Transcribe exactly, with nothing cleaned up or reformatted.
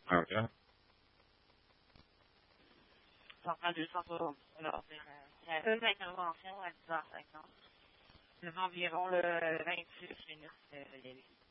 OK. Ça prend deux cent soixante. Alors, c'est la seule intervention à dix heures cinquante. C'est environ le vingt-six minutes de délai.